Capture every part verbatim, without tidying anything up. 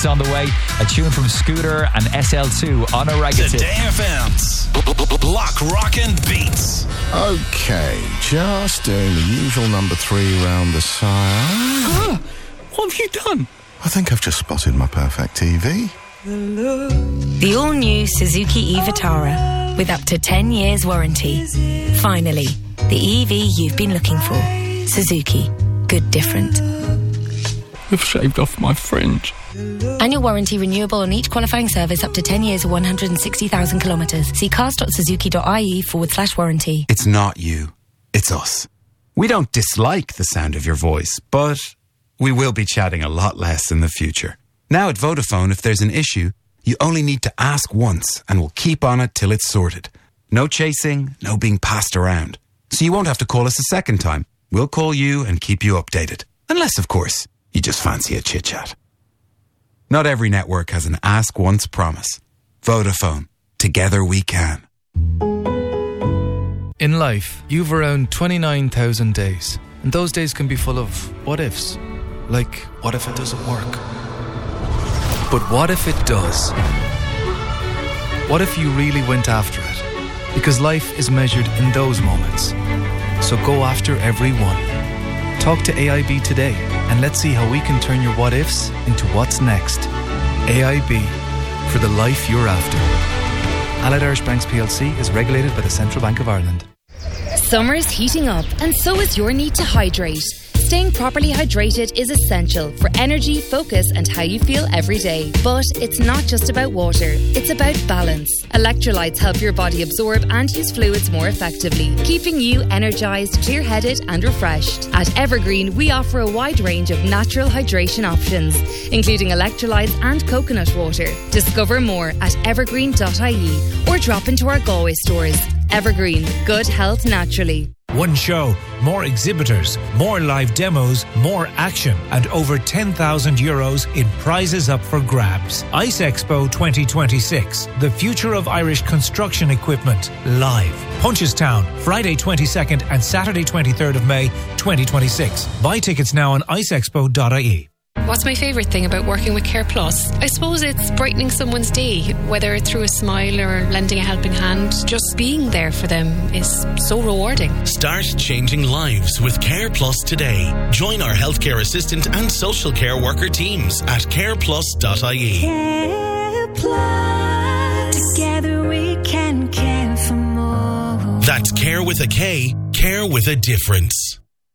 On the way, a tune from Scooter and S L two on a Ragative. Today F M's Block Rockin' Beats. Okay, just doing the usual number three round the side. Ah, what have you done? I think I've just spotted my perfect T V. The all-new Suzuki e-Vitara with up to ten years warranty. Finally, the E V you've been looking for. Suzuki. Good different. You've shaved off my fringe. Annual warranty renewable on each qualifying service up to ten years or one hundred sixty thousand kilometres. See cars.suzuki.ie forward slash warranty. It's not you. It's us. We don't dislike the sound of your voice, but we will be chatting a lot less in the future. Now at Vodafone, if there's an issue, you only need to ask once and we'll keep on it till it's sorted. No chasing, no being passed around. So you won't have to call us a second time. We'll call you and keep you updated. Unless, of course, you just fancy a chit-chat. Not every network has an ask once promise. Vodafone. Together we can. In life, you've around twenty-nine thousand days. And those days can be full of what-ifs. Like, what if it doesn't work? But what if it does? What if you really went after it? Because life is measured in those moments. So go after every one. Talk to A I B today and let's see how we can turn your what-ifs into what's next. A I B, for the life you're after. Allied Irish Banks P L C is regulated by the Central Bank of Ireland. Summer's heating up and so is your need to hydrate. Staying properly hydrated is essential for energy, focus and how you feel every day. But it's not just about water, it's about balance. Electrolytes help your body absorb and use fluids more effectively, keeping you energised, clear-headed and refreshed. At Evergreen, we offer a wide range of natural hydration options, including electrolytes and coconut water. Discover more at evergreen dot I E or drop into our Galway stores. Evergreen, good health naturally. One show, more exhibitors, more live demos, more action, and over ten thousand euros in prizes up for grabs. Ice Expo twenty twenty-six, the future of Irish construction equipment, live. Punchestown, Friday twenty-second and Saturday twenty-third of May twenty twenty-six. Buy tickets now on ice expo dot I E. What's my favourite thing about working with Care Plus? I suppose it's brightening someone's day, whether it's through a smile or lending a helping hand. Just being there for them is so rewarding. Start changing lives with Care Plus today. Join our healthcare assistant and social care worker teams at care plus dot I E. Care Plus. Together we can care for more. That's care with a K, care with a difference.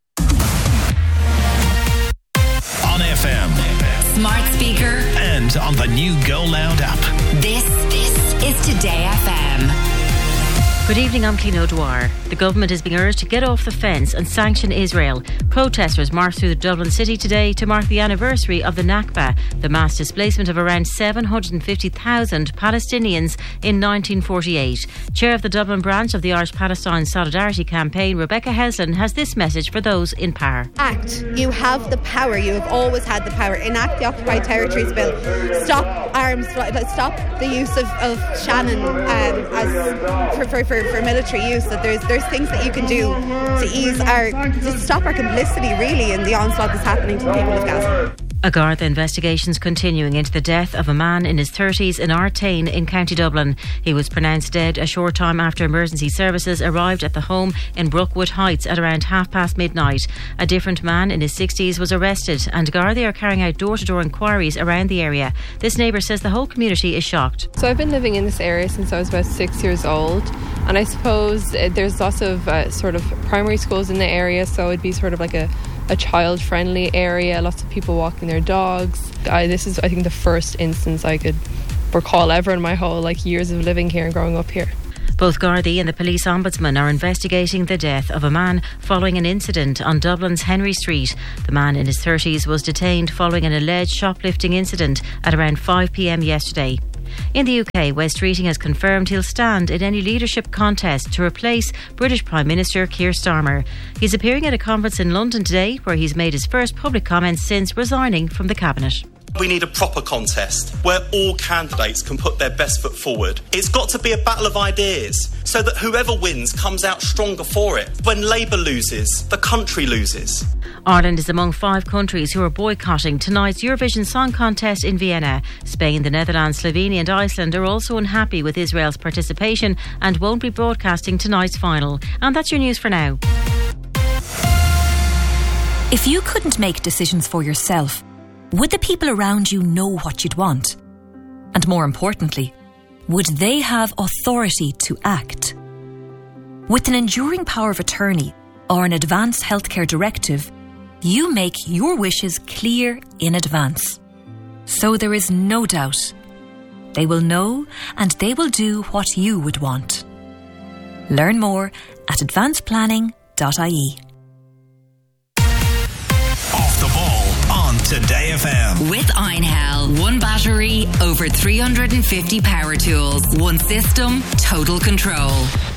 On F M, smart speaker, and on the new Go Loud app. This, this is Today F M. Good evening, I'm Clino O'Dwyer. The government is being urged to get off the fence and sanction Israel. Protesters marched through the Dublin city today to mark the anniversary of the Nakba, the mass displacement of around seven hundred fifty thousand Palestinians in nineteen forty-eight. Chair of the Dublin branch of the Irish Palestine Solidarity Campaign, Rebecca Heslin, has this message for those in power. Act. You have the power. You have always had the power. Enact the Occupied Territories Bill. Stop arms. Stop the use of, of Shannon um, as for, for, for for military use. That there's there's things that you can do to ease our to stop our complicity really in the onslaught that's happening to the people of Gaza. A Garda investigations continuing into the death of a man in his thirties in Artane in County Dublin. He was pronounced dead a short time after emergency services arrived at the home in Brookwood Heights at around half past midnight. A different man in his sixties was arrested and Garda are carrying out door-to-door inquiries around the area. This neighbour says the whole community is shocked. So I've been living in this area since I was about six years old, and I suppose uh, there's lots of uh, sort of primary schools in the area, so it'd be sort of like a a child-friendly area, lots of people walking their dogs. I, this is, I think, the first instance I could recall ever in my whole like years of living here and growing up here. Both Gardaí and the police ombudsman are investigating the death of a man following an incident on Dublin's Henry Street. The man in his thirties was detained following an alleged shoplifting incident at around five p.m. yesterday. In the U K, Wes Streeting has confirmed he'll stand in any leadership contest to replace British Prime Minister Keir Starmer. He's appearing at a conference in London today where he's made his first public comments since resigning from the Cabinet. We need a proper contest where all candidates can put their best foot forward. It's got to be a battle of ideas so that whoever wins comes out stronger for it. When Labour loses, the country loses. Ireland is among five countries who are boycotting tonight's Eurovision Song Contest in Vienna. Spain, the Netherlands, Slovenia and Iceland are also unhappy with Israel's participation and won't be broadcasting tonight's final. And that's your news for now. If you couldn't make decisions for yourself, would the people around you know what you'd want? And more importantly, would they have authority to act? With an enduring power of attorney or an advanced healthcare directive, you make your wishes clear in advance. So there is no doubt. They will know and they will do what you would want. Learn more at advanced planning dot I E. Off the ball on Today F M. With Einhell, one battery, over three hundred fifty power tools, one system, total control.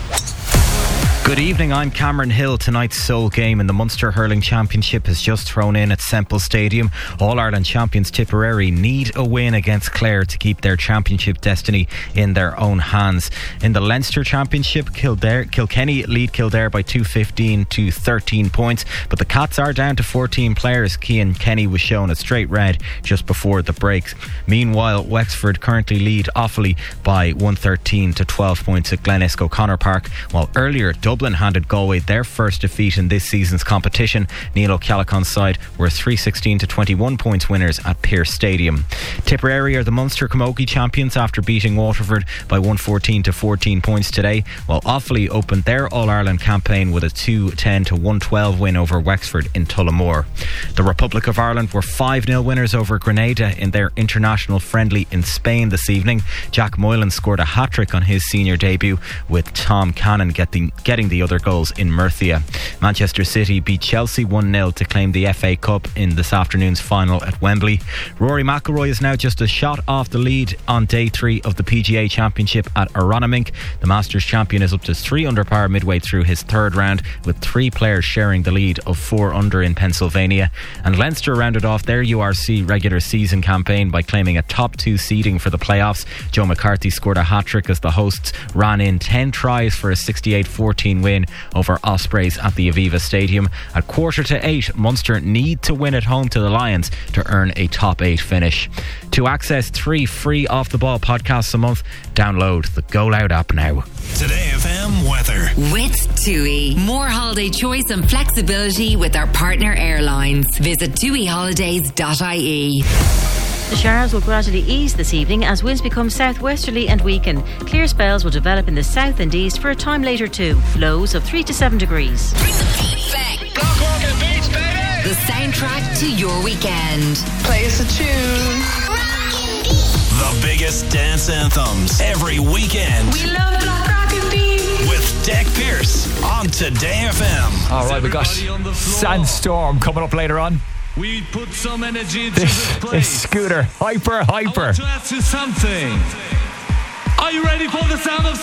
Good evening, I'm Cameron Hill. Tonight's sole game in the Munster Hurling Championship has just thrown in at Semple Stadium. All-Ireland champions Tipperary need a win against Clare to keep their championship destiny in their own hands. In the Leinster Championship, Kildare, Kilkenny lead Kildare by two fifteen to thirteen points, but the Cats are down to fourteen players. Cian Kenny was shown a straight red just before the break. Meanwhile, Wexford currently lead Offaly by one thirteen to twelve points at Glen O'Connor Park, while earlier Dublin handed Galway their first defeat in this season's competition. Neil O'Callaghan's side were three sixteen to twenty-one points winners at Pearse Stadium. Tipperary are the Munster Camogie champions after beating Waterford by one fourteen to fourteen points today, while Offaly opened their All-Ireland campaign with a two ten to one twelve win over Wexford in Tullamore. The Republic of Ireland were five nil winners over Grenada in their international friendly in Spain this evening. Jack Moylan scored a hat-trick on his senior debut, with Tom Cannon getting, getting the other goals in Murcia. Manchester City beat Chelsea one nil to claim the F A Cup in this afternoon's final at Wembley. Rory McIlroy is now just a shot off the lead on day three of the P G A Championship at Aronimink. The Masters champion is up to three under par midway through his third round, with three players sharing the lead of four under in Pennsylvania. And Leinster rounded off their U R C regular season campaign by claiming a top two seeding for the playoffs. Joe McCarthy scored a hat-trick as the hosts ran in ten tries for a sixty-eight fourteen win over Ospreys at the Aviva Stadium. At quarter to eight, Munster need to win at home to the Lions to earn a top eight finish. To access three free Off the Ball podcasts a month, download the Go Loud app now. Today F M weather. With TUI. More holiday choice and flexibility with our partner airlines. Visit tui holidays dot I E. The showers will gradually ease this evening as winds become southwesterly and weaken. Clear spells will develop in the south and east for a time later too. Lows of three to seven degrees. The soundtrack to your weekend. Play us a tune. The biggest dance anthems every weekend. We love Black Rock Beat. With Deck Pierce on Today F M. All right, we got Sandstorm coming up later on. We put some energy into this, this place. This Scooter, hyper, hyper. I want to ask you something. Are you ready for the sound of